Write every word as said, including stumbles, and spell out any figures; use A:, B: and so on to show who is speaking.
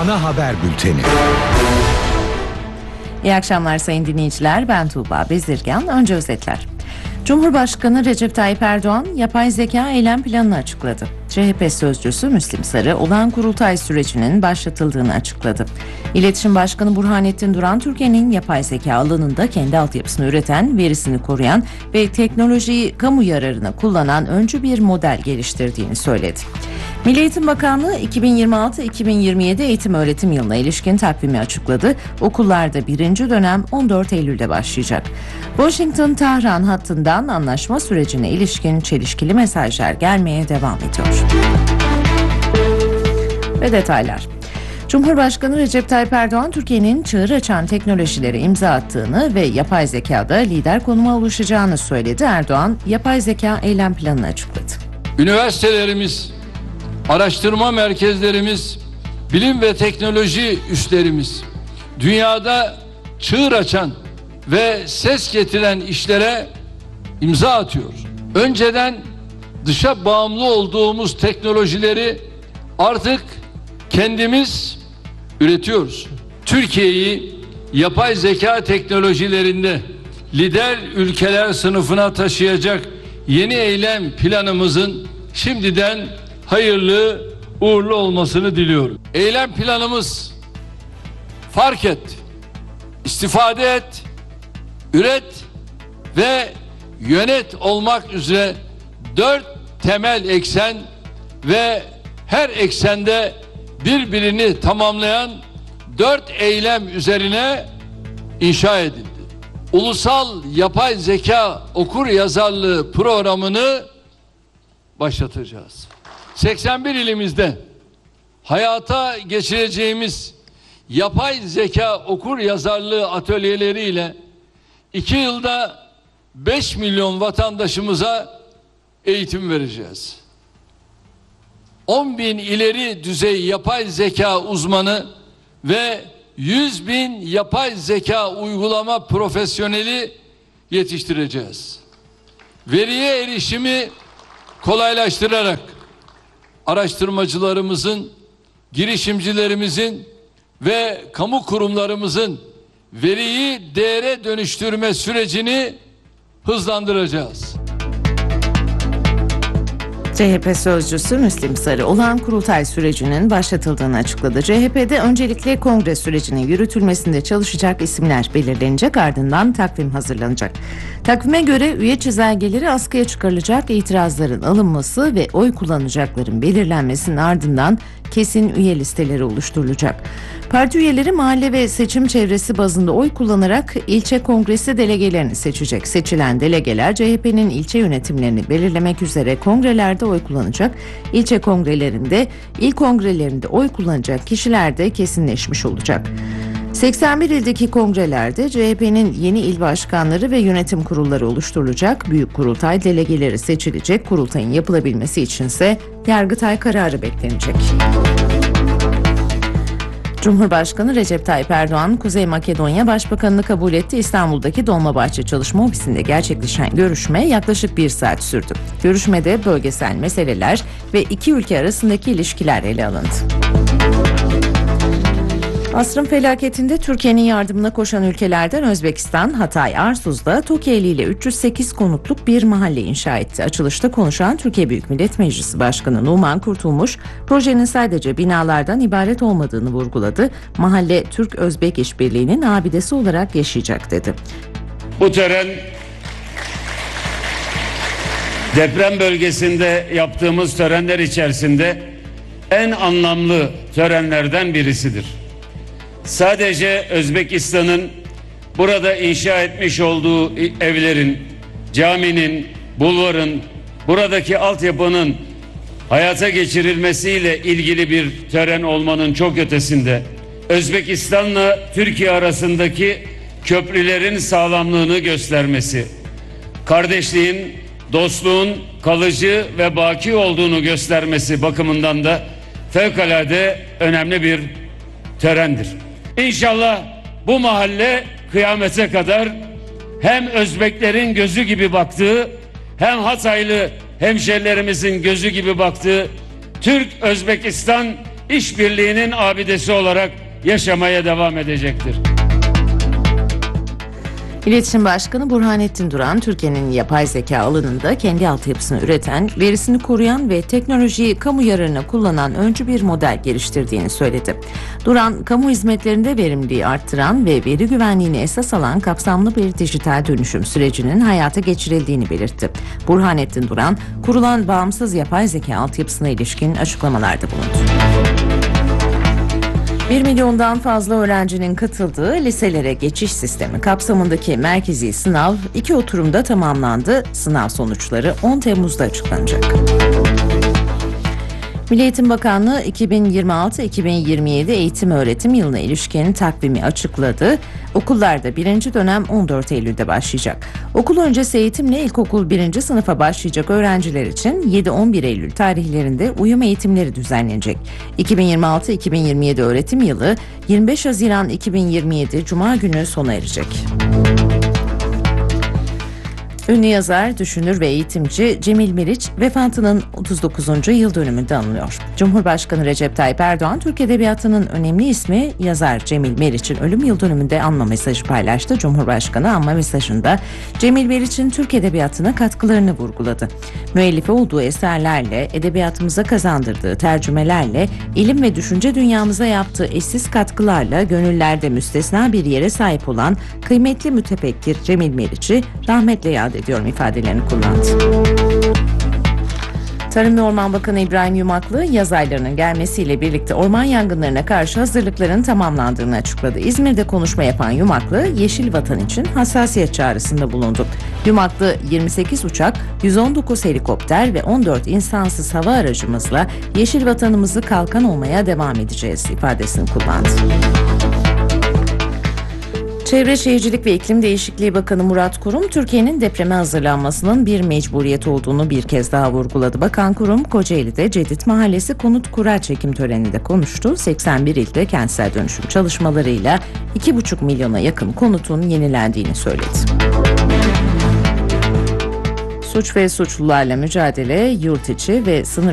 A: Ana Haber Bülteni.
B: İyi akşamlar sayın dinleyiciler, ben Tuğba Bezirgan. Önce özetler. Cumhurbaşkanı Recep Tayyip Erdoğan yapay zeka eylem planını açıkladı. C H P sözcüsü Müslim Sarı olağan kurultay sürecinin başlatıldığını açıkladı. İletişim Başkanı Burhanettin Duran, Türkiye'nin yapay zeka alanında kendi altyapısını üreten, verisini koruyan ve teknolojiyi kamu yararına kullanan öncü bir model geliştirdiğini söyledi. Milli Eğitim Bakanlığı iki bin yirmi altı iki bin yirmi yedi eğitim öğretim yılına ilişkin takvimi açıkladı. Okullarda birinci dönem on dört Eylül'de başlayacak. Washington-Tahran hattından anlaşma sürecine ilişkin çelişkili mesajlar gelmeye devam ediyor. Ve detaylar. Cumhurbaşkanı Recep Tayyip Erdoğan, Türkiye'nin çığır açan teknolojilere imza attığını ve yapay zekada lider konuma ulaşacağını söyledi. Erdoğan, yapay zeka eylem planını açıkladı.
C: Üniversitelerimiz, araştırma merkezlerimiz, bilim ve teknoloji üslerimiz dünyada çığır açan ve ses getiren işlere imza atıyor. Önceden dışa bağımlı olduğumuz teknolojileri artık kendimiz üretiyoruz. Türkiye'yi yapay zeka teknolojilerinde lider ülkeler sınıfına taşıyacak yeni eylem planımızın şimdiden hayırlı uğurlu olmasını diliyorum. Eylem planımız fark et, istifade et, üret ve yönet olmak üzere dört temel eksen ve her eksende birbirini tamamlayan dört eylem üzerine inşa edildi. Ulusal Yapay Zeka Okur Yazarlığı programını başlatacağız. seksen bir ilimizde hayata geçireceğimiz yapay zeka okur yazarlığı atölyeleriyle iki yılda beş milyon vatandaşımıza eğitim vereceğiz. on bin ileri düzey yapay zeka uzmanı ve yüz bin yapay zeka uygulama profesyoneli yetiştireceğiz. Veriye erişimi kolaylaştırarak araştırmacılarımızın, girişimcilerimizin ve kamu kurumlarımızın veriyi değere dönüştürme sürecini hızlandıracağız.
B: C H P sözcüsü Müslim Sarı olağan kurultay sürecinin başlatıldığını açıkladı. C H P'de öncelikle kongre sürecinin yürütülmesinde çalışacak isimler belirlenecek, ardından takvim hazırlanacak. Takvime göre üye çizelgeleri askıya çıkarılacak, itirazların alınması ve oy kullanacakların belirlenmesinin ardından kesin üye listeleri oluşturulacak. Parti üyeleri mahalle ve seçim çevresi bazında oy kullanarak ilçe kongresi delegelerini seçecek. Seçilen delegeler C H P'nin ilçe yönetimlerini belirlemek üzere kongrelerde oy kullanacak. İlçe kongrelerinde, il kongrelerinde oy kullanacak kişiler de kesinleşmiş olacak. seksen bir ildeki kongrelerde C H P'nin yeni il başkanları ve yönetim kurulları oluşturulacak. Büyük kurultay delegeleri seçilecek. Kurultayın yapılabilmesi içinse Yargıtay kararı beklenecek. Cumhurbaşkanı Recep Tayyip Erdoğan, Kuzey Makedonya Başbakanını kabul etti. İstanbul'daki Dolmabahçe Çalışma Ofisi'nde gerçekleşen görüşme yaklaşık bir saat sürdü. Görüşmede bölgesel meseleler ve iki ülke arasındaki ilişkiler ele alındı. Asrın felaketinde Türkiye'nin yardımına koşan ülkelerden Özbekistan, Hatay Arsuz'da TOKİ ile üç yüz sekiz konutluk bir mahalle inşa etti. Açılışta konuşan Türkiye Büyük Millet Meclisi Başkanı Numan Kurtulmuş, projenin sadece binalardan ibaret olmadığını vurguladı. Mahalle Türk-Özbek işbirliğinin abidesi olarak yaşayacak dedi.
D: Bu tören deprem bölgesinde yaptığımız törenler içerisinde en anlamlı törenlerden birisidir. Sadece Özbekistan'ın burada inşa etmiş olduğu evlerin, caminin, bulvarın, buradaki altyapının hayata geçirilmesiyle ilgili bir tören olmanın çok ötesinde, Özbekistan'la Türkiye arasındaki köprülerin sağlamlığını göstermesi, kardeşliğin, dostluğun kalıcı ve baki olduğunu göstermesi bakımından da fevkalade önemli bir törendir. İnşallah bu mahalle kıyamete kadar hem Özbeklerin gözü gibi baktığı, hem Hataylı hemşerilerimizin gözü gibi baktığı Türk-Özbekistan işbirliğinin abidesi olarak yaşamaya devam edecektir.
B: İletişim Başkanı Burhanettin Duran, Türkiye'nin yapay zeka alanında kendi altyapısını üreten, verisini koruyan ve teknolojiyi kamu yararına kullanan öncü bir model geliştirdiğini söyledi. Duran, kamu hizmetlerinde verimliliği arttıran ve veri güvenliğini esas alan kapsamlı bir dijital dönüşüm sürecinin hayata geçirildiğini belirtti. Burhanettin Duran, kurulan bağımsız yapay zeka altyapısına ilişkin açıklamalarda bulundu. bir milyondan fazla öğrencinin katıldığı liselere geçiş sistemi kapsamındaki merkezi sınav iki oturumda tamamlandı. Sınav sonuçları on Temmuz'da açıklanacak. Milli Eğitim Bakanlığı iki bin yirmi altı iki bin yirmi yedi eğitim öğretim yılına ilişkin takvimi açıkladı. Okullarda birinci dönem on dört Eylül'de başlayacak. Okul öncesi eğitimle ilkokul birinci sınıfa başlayacak öğrenciler için yedi on bir Eylül tarihlerinde uyum eğitimleri düzenlenecek. iki bin yirmi altı iki bin yirmi yedi öğretim yılı yirmi beş Haziran iki bin yirmi yedi Cuma günü sona erecek. Ünlü yazar, düşünür ve eğitimci Cemil Meriç vefatının otuz dokuzuncu yıl dönümünde anılıyor. Cumhurbaşkanı Recep Tayyip Erdoğan, Türk Edebiyatı'nın önemli ismi yazar Cemil Meriç'in ölüm yıl dönümünde anma mesajı paylaştı. Cumhurbaşkanı anma mesajında Cemil Meriç'in Türk Edebiyatı'na katkılarını vurguladı. Müellifi olduğu eserlerle, edebiyatımıza kazandırdığı tercümelerle, ilim ve düşünce dünyamıza yaptığı eşsiz katkılarla gönüllerde müstesna bir yere sahip olan kıymetli mütefekkir Cemil Meriç'i rahmetle yad ediyorum ifadelerini kullandı. Tarım ve Orman Bakanı İbrahim Yumaklı, yaz aylarının gelmesiyle birlikte orman yangınlarına karşı hazırlıkların tamamlandığını açıkladı. İzmir'de konuşma yapan Yumaklı, Yeşil Vatan için hassasiyet çağrısında bulundu. Yumaklı, yirmi sekiz uçak, yüz on dokuz helikopter ve on dört insansız hava aracımızla Yeşil Vatanımızı kalkan olmaya devam edeceğiz ifadesini kullandı. Çevre Şehircilik ve İklim Değişikliği Bakanı Murat Kurum, Türkiye'nin depreme hazırlanmasının bir mecburiyet olduğunu bir kez daha vurguladı. Bakan Kurum, Kocaeli'de Cedit Mahallesi konut kura çekim töreninde konuştu. seksen bir ilde kentsel dönüşüm çalışmalarıyla iki buçuk milyona yakın konutun yenilendiğini söyledi. Suç ve suçlularla mücadele, yurt içi ve sınır